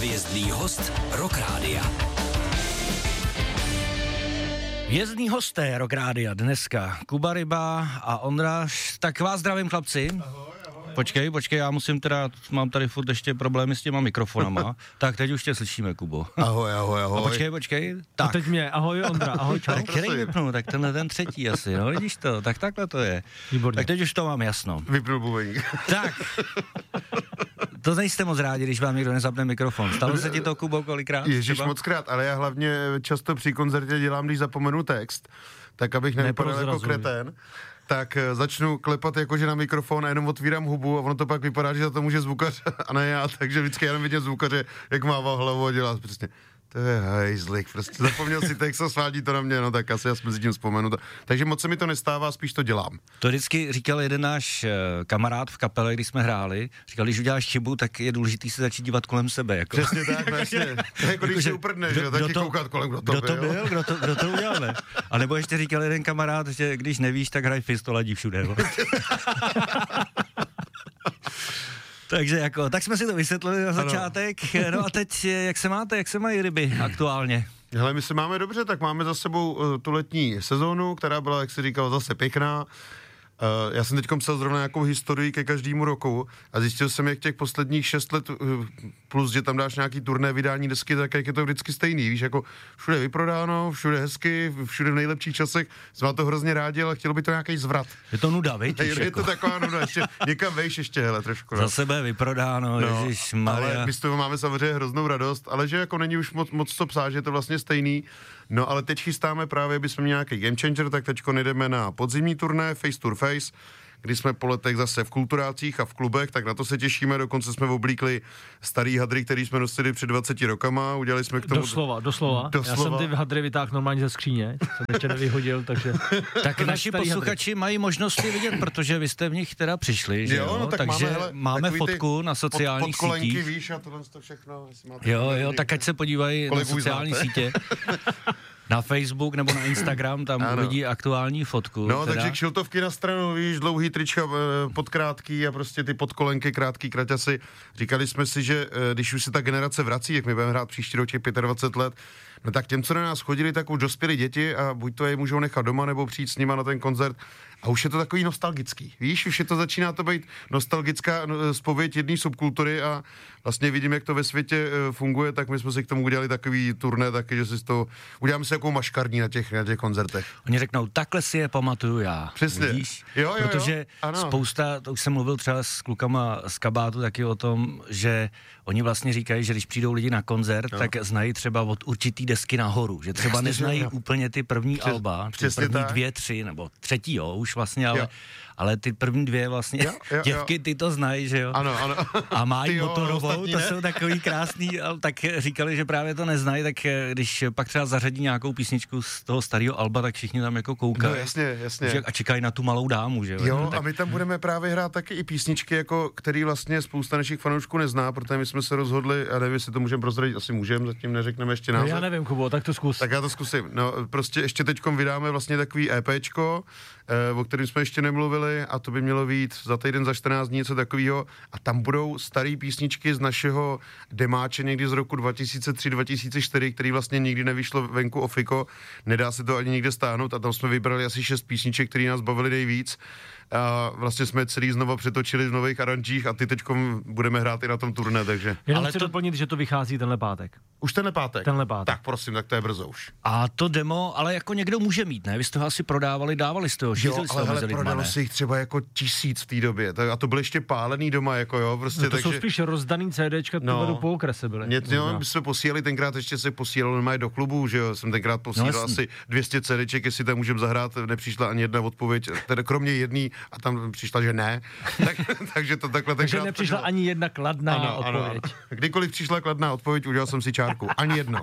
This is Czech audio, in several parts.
Hvězdný host Rock Rádia. Hvězdný hosté Rock Rádia dneska Kuba Ryba a Ondráš. Tak vás zdravím, chlapci. Ahoj. Počkej, já musím teda, mám tady furt ještě problémy s těma mikrofonama. Tak teď už tě slyšíme, Kubo. Ahoj. A počkej. Tak. A teď mě, ahoj Ondra, ahoj, čau. Tak který vypnu, tak tenhle ten třetí asi, no vidíš to, tak takhle to je. Výborně. Tak teď už to mám jasno. Vypnul bubeník. Tak, to nejste moc rádi, když vám někdo nezapne mikrofon. Stalo se ti to, Kubo, kolikrát? Ježíš, mockrát, ale já hlavně často při koncertě dělám, když zapomenu text, tak abych nevypadal jako kretén, tak začnu klepat jakože na mikrofon a jenom otvírám hubu a ono to pak vypadá, že za to může zvukař a ne já, takže vždycky jenom vidím zvukaře, jak mává hlavou a dělá přesně. To je hajzlik, prostě zapomněl si text a svádí to na mě, no tak asi já jsme si tím vzpomenu. Takže moc se mi to nestává, spíš to dělám. To vždycky říkal jeden náš kamarád v kapele, když jsme hráli, říkal, když uděláš chybu, tak je důležitý se začít dívat kolem sebe. Jako. Přesně tak, vlastně. Jako když se uprdneš, že taky koukat kolem, kdo to byl. Kdo to udělal, ne? A nebo ještě říkal jeden kamarád, že když nevíš, tak hraj fist, to ladí všude. Takže jako, tak jsme si to vysvětlili na začátek. No a teď, jak se máte, jak se mají ryby aktuálně? Hele, my se máme dobře, tak máme za sebou tu letní sezónu, která byla, jak jsi říkal, zase pěkná. Já jsem teď psal zrovna nějakou historii ke každému roku a zjistil jsem, jak těch posledních 6 let, plus, že tam dáš nějaký turné vydání desky, tak jak je to vždycky stejný, víš, jako všude vyprodáno, všude hezky, všude v nejlepších časech, jsme to hrozně rádi, ale chtělo by to nějaký zvrat. Je to nuda, viď? Je to taková nuda, ještě někam vejš ještě, hele, trošku. Za sebe vyprodáno, ježišmarja. Ale my z toho máme samozřejmě hroznou radost, ale že jako není už moc co psát, že je to vlastně stejný. No ale teď chystáme právě, abychom měli nějaký game changer, tak teďko jdeme na podzimní turné Face to Face, kdy jsme po letech zase v kulturácích a v klubech, tak na to se těšíme, dokonce jsme oblíkli starý hadry, který jsme nosili před 20 rokama, udělali jsme k tomu... Doslova. Já jsem ty hadry vytáhl normálně ze skříně, jsem ještě nevyhodil, takže... Tak naši posluchači mají možnost je vidět, protože vy jste v nich teda přišli, že jo? No, tak takže máme fotku na sociálních sítích. Víš, a tohle to všechno. Jo, tak ať se podívají na sociální sítě. Na Facebook nebo na Instagram, tam uvidí aktuální fotku. No, teda. Takže kšiltovky na stranu, víš, dlouhý trička podkrátký a prostě ty podkolenky, krátký kraťasy. Říkali jsme si, že když už se ta generace vrací, jak my budeme hrát příští rok těch 25 let, no tak těm, co na nás chodili, tak už dospěli děti a buď to je můžou nechat doma, nebo přijít s nima na ten koncert. A už je to takový nostalgický, víš, už je to začíná to být nostalgická zpověď jedné subkultury a vlastně vidím, jak to ve světě funguje, tak my jsme si k tomu udělali takový turné, taky, že si to uděláme si jako maškarní na těch koncertech. Oni řeknou, takhle si je pamatuju já. Přesně. Vidíš? Jo, protože spousta, to už jsem mluvil třeba s klukama z kabátu taky o tom, že oni vlastně říkají, že když přijdou lidi na koncert, tak znají třeba od určitý desky nahoru, že třeba neznají úplně ty první alba, ty první 2, 3 nebo třetí, už vlastně, ale ty první 2 vlastně, děvky ty to znají, že jo? Ano. A mají motorovou, to jsou takový krásný, tak říkali, že právě to neznají, tak když pak třeba zařadí nějakou písničku z toho starého alba, tak všichni tam jako koukají. No jasně. A čekají na tu malou dámu, že jo? Jo, a my tam budeme právě hrát taky i písničky, jako, který vlastně spousta našich fanoušků nezná, protože my jsme se rozhodli, a nevím, jestli to můžeme prozradit, asi můžeme, zatím neřekneme ještě název. No já nevím, Kubo, tak to zkus. Tak já to zkusím. No, prostě ještě teďkom vydáme vlastně takový EPčko, o kterém jsme ještě nemluvili, a to by mělo být za týden, za 14 dní, něco takového. A tam budou staré písničky z našeho demáče někdy z roku 2003-2004, který vlastně nikdy nevyšlo venku ofiko. Nedá se to ani nikde stáhnout a tam jsme vybrali asi 6 písniček, které nás bavily nejvíc. A vlastně jsme celý znova přetočili v nových aranžích a ty teďkom budeme hrát i na tom turné, takže... Jenom chci doplnit, že to vychází tenhle pátek. Už tenhle pátek? Tenhle pátek. Tak prosím, tak to je brzo už. A to demo, ale jako někdo může mít, ne? Vy jste ho asi prodávali, dávali jste ho, šířili jste ho mezi lidma, prodalo se jich třeba jako 1000 v té době. A to byly ještě pálený doma, jako jo, prostě. No to jsou spíš rozdaný CDčka, no, po okrese byly. My jsme posílali, tenkrát ještě se posílalo normálně do klubu, že jo, jsem tenkrát posílal asi 200 CDček, jestli tam můžeme zahrát, nepřišla ani jedna odpověď, teda kromě jedný a tam přišla, že ne. Takže to takhle tenkrát. Takže nepřišla ani jedna kladná odpověď. Ano. Kdykoliv přišla kladná odpověď, udělal jsem si čárku. Ani jednou.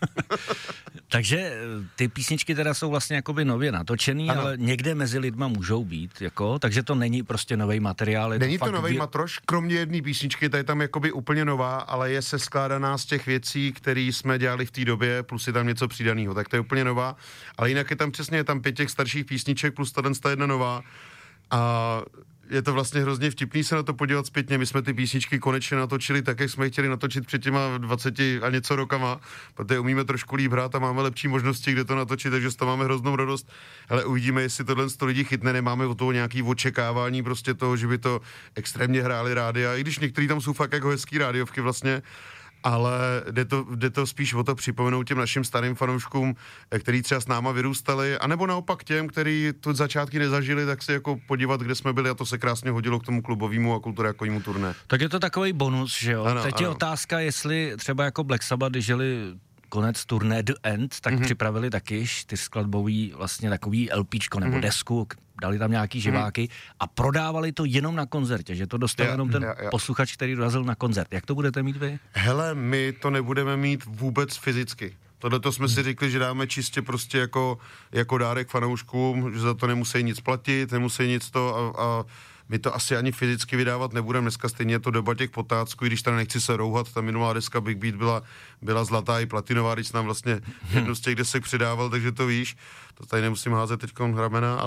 Takže ty písničky teda jsou vlastně jakoby nově natočený, ale někde mezi lidma můžou být, jako, takže to není prostě nový materiál. Není to nový matroš, kromě jedné písničky, ta je tam jakoby úplně nová, ale je seskládaná z těch věcí, které jsme dělali v té době, plus je tam něco přidaného, tak to je úplně nová, ale jinak je tam přesně 5 těch starších písniček plus ta jedna nová. A je to vlastně hrozně vtipný se na to podívat zpětně. My jsme ty písničky konečně natočili tak, jak jsme je chtěli natočit před těma 20 a něco rokama, protože umíme trošku líp hrát a máme lepší možnosti, kde to natočit, takže z toho máme hroznou radost. Ale uvidíme, jestli tohle 100 lidí chytne, nemáme od toho nějaký očekávání prostě toho, že by to extrémně hráli rádia, i když některý tam jsou fakt jako hezký rádiovky vlastně, ale jde to spíš o to připomenout těm našim starým fanouškům, který třeba s náma vyrůstali, anebo naopak těm, který tu začátky nezažili, tak si jako podívat, kde jsme byli, a to se krásně hodilo k tomu klubovému a kulturálnímu turné. Tak je to takový bonus, že jo? Ano, teď je otázka, jestli třeba jako Black Sabbath, když žili konec turné The End, tak připravili taky 4skladbový vlastně takový LPčko nebo desku, dali tam nějaký živáky a prodávali to jenom na koncertě, že to dostal jenom ten posluchač, který dorazil na koncert. Jak to budete mít vy? Hele, my to nebudeme mít vůbec fyzicky. Tohleto jsme si řekli, že dáme čistě prostě jako dárek fanouškům, že za to nemusí nic platit, nemusí nic to a my to asi ani fyzicky vydávat nebudeme. Dneska stejně je to doba těch potácků, i když tady nechci se rouhat, ta minulá deska Big Beat byla zlatá i platinová, když nám vlastně jednu z těch desek přidával, takže to víš, to tady nemusím házet teďkon ramena,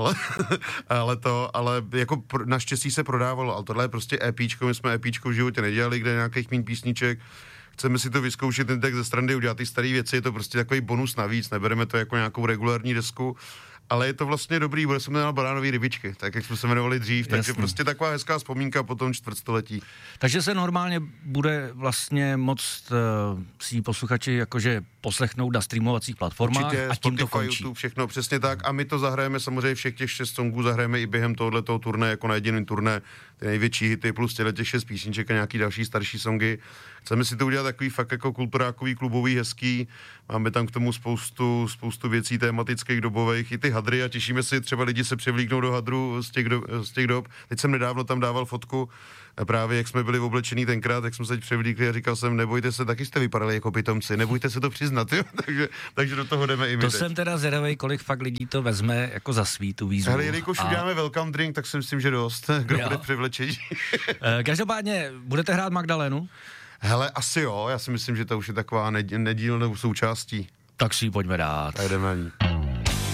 ale jako naštěstí se prodávalo, ale tohle je prostě EPčko, my jsme EPčko v životě nedělali, kde nějakých míň písniček, chceme si to vyzkoušet, ten tak ze strany udělat ty staré věci, je to prostě takový bonus navíc, nebereme to jako nějakou regulární desku, ale je to vlastně dobrý, bude se jmenovat Baránový rybičky, tak jak jsme se jmenovali dřív, takže prostě taková hezká vzpomínka po tom čtvrtstoletí. Takže se normálně bude vlastně moct si posluchači jakože poslechnout na streamovacích platformách. Určitě, a tím Spotify, to končí. YouTube, všechno přesně tak a my to zahrajeme samozřejmě všech těch 6 songů, zahrajeme i během tohoto turné, jako na jediném turné, ty největší hity plus těch 6 písniček a nějaký další starší songy. Chceme si to udělat takový fakt jako kulturákový, klubový, hezký. Máme tam k tomu spoustu věcí tematických, dobových, i ty hadry a těšíme si, třeba lidi se převlíknou do hadru z těch dob. Teď jsem nedávno tam dával fotku, právě jak jsme byli oblečení tenkrát, jak jsme se teď převlíkli a říkal jsem, nebojte se, taky jste vypadali jako pitomci, nebojte se to přiznat, jo? takže do toho jdeme i my. To teď. jsem teda zvědavej, kolik fakt lidí to vezme jako za svý tu výzvu. Ale jelikož uděláme welcome drink, tak si myslím, že dost, kdo bude převlečení. Každopádně, budete hrát Magdalénu? Hele, asi jo, já si myslím, že to už je taková nedílnou součástí. Tak si ji pojďme dát. Tak jdeme.